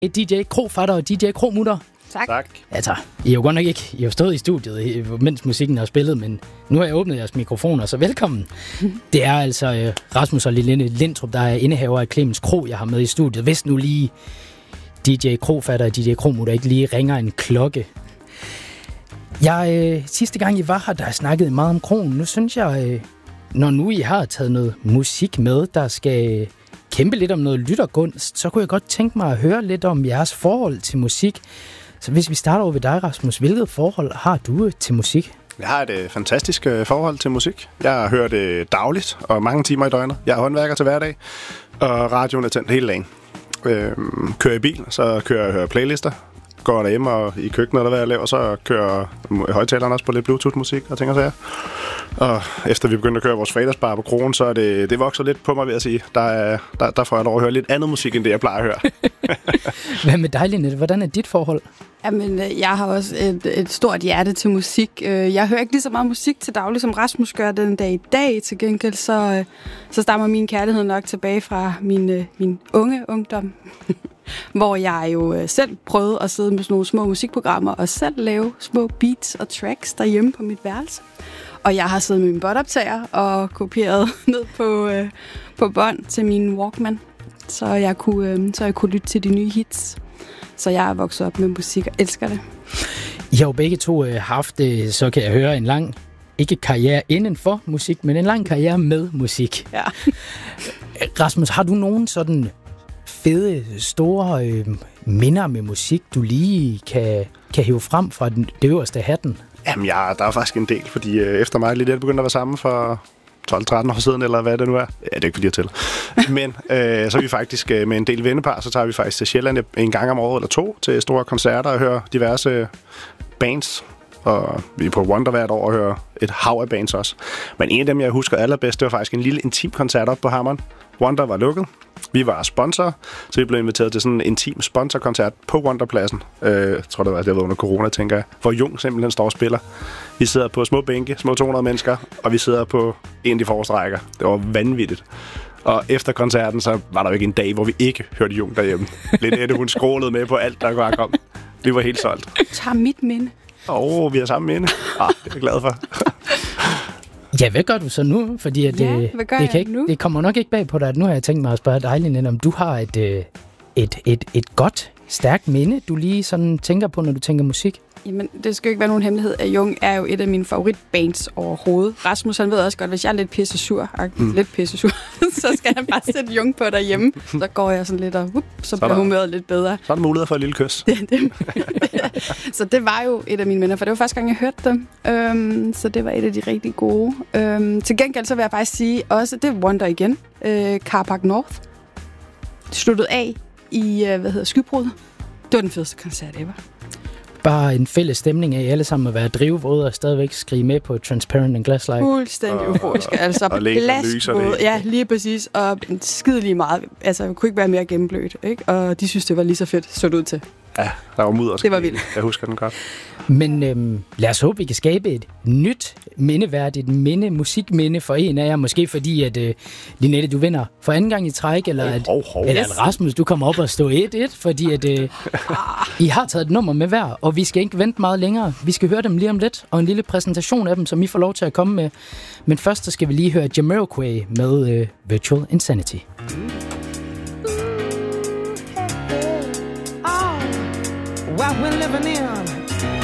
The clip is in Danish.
DJ Krofatter og DJ Kromutter. Tak. Altså, I har jo godt nok ikke I har stået i studiet, mens musikken har spillet, men nu har jeg åbnet jeres mikrofoner, så velkommen. Det er altså Rasmus og Lene Lindtrup, der er indehaver af Clemens Kro, jeg har med i studiet. Hvis nu lige DJ Krofatter og DJ Kromutter ikke lige ringer en klokke. Sidste gang I var her, der snakkede meget om kronen. Nu synes jeg, når nu I har taget noget musik med, der skal kæmpe lidt om noget lyttergunst, så kunne jeg godt tænke mig at høre lidt om jeres forhold til musik. Så hvis vi starter over ved dig, Rasmus, hvilket forhold har du til musik? Jeg har et fantastisk forhold til musik. Jeg hører det dagligt og mange timer i døgnet. Jeg er håndværker til hverdag, og radioen er tændt hele dagen. Kører i bil, så kører jeg og hører playlister. Går derhjemme og i køkkenet eller hvad jeg laver, så kører højtaleren også på lidt Bluetooth-musik og ting og sager. Og efter vi begyndte at køre vores fredagsbar på Kronen, så er det vokser lidt på mig, ved at sige. Der får jeg lov at høre lidt andet musik, end det jeg plejer at høre. Hvad med dig, Linette? Hvordan er dit forhold? Jamen, jeg har også et stort hjerte til musik. Jeg hører ikke lige så meget musik til daglig, som Rasmus gør den dag i dag. Til gengæld så stammer min kærlighed nok tilbage fra min unge ungdom. Hvor jeg jo selv prøvede at sidde med sådan nogle små musikprogrammer og selv lave små beats og tracks derhjemme på mit værelse. Og jeg har siddet med min båndoptager og kopieret ned på bånd til min Walkman, så jeg kunne lytte til de nye hits. Så jeg er vokset op med musik og elsker det. I har jo begge to haft, så kan jeg høre, en lang, ikke karriere inden for musik, men en lang karriere med musik. Ja. Rasmus, har du nogen sådan fede, store minder med musik, du lige kan hive frem fra den øverste hatten? Jamen, der er faktisk en del, fordi efter mig lidt begyndte at være sammen for 12-13 år siden, eller hvad det nu er. Ja, det er ikke fordi jeg tæller. Men så er vi faktisk med en del vennepar, så tager vi faktisk til Sjælland en gang om året eller to til store koncerter og hører diverse bands. Og vi er på Wonder hvert år og hører et hav af bands også. Men en af dem, jeg husker allerbedst, det var faktisk en lille intim koncert op på Hammeren. Wonder var lukket. Vi var sponsor, så vi blev inviteret til sådan en intim sponsorkoncert på Wonderpladsen. Jeg tror, det var under corona, tænker jeg. Hvor Jung simpelthen står og spiller. Vi sidder på små bænke, små 200 mennesker, og vi sidder på en af de forreste rækker. Det var vanvittigt. Og efter koncerten, så var der jo ikke en dag, hvor vi ikke hørte Jung derhjemme. Linette, hun skrålede med på alt, der bare kom. Vi var helt solgt. Tag mit minde. Vi har samme minde. Det er jeg glad for. Ja, hvad gør du så nu? Fordi at, det kommer nok ikke bag på dig, at nu har jeg tænkt mig at spørge dig, Linette, om du har et godt, stærkt minde, du lige sådan tænker på, når du tænker musik? Jamen, det skal jo ikke være nogen hemmelighed, at Jung er jo et af mine favoritbands overhovedet. Rasmus, han ved også godt, hvis jeg er lidt pissesur, så skal han bare sætte Jung på derhjemme. Så går jeg sådan lidt, og så bliver humøret lidt bedre. Så er der mulighed for et lille kys. Så det var jo et af mine minder, for det var første gang, jeg hørte dem. Så det var et af de rigtig gode. Til gengæld så vil jeg faktisk sige også, det er Wonder igen. Carpark North. Sluttede af i, Skybrud. Det var den fedeste koncert ever. Bare en fælles stemning af alle sammen at være drivvåde og stadigvæk skrige med på Transparent and Glass Like. Fuldstændig euforisk. Altså glasbåde, ja, lige præcis. Og skide lige meget. Altså, jeg kunne ikke være mere gennemblødt, ikke? Og de synes, det var lige så fedt, så det ud til. Ja, der var mudder. Det var vildt. Jeg husker den godt. Men lad os håbe, vi kan skabe et nyt mindeværdigt musikminde for en af jer. Måske fordi, at Linette, du vinder for anden gang i træk, eller at Rasmus, du kommer op og stå 1-1, fordi at I har taget et nummer med hver, og vi skal ikke vente meget længere. Vi skal høre dem lige om lidt, og en lille præsentation af dem, som I får lov til at komme med. Men først så skal vi lige høre Jamiroquai med Virtual Insanity. What we're living in